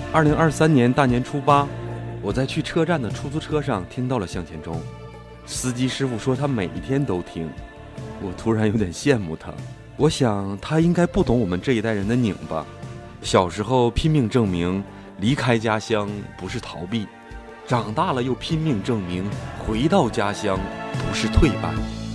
2023年大年初八，我在去车站的出租车上听到了向前冲，司机师傅说他每一天都听，我突然有点羡慕他。我想他应该不懂我们这一代人的拧巴，小时候拼命证明离开家乡不是逃避，长大了又拼命证明回到家乡不是退班。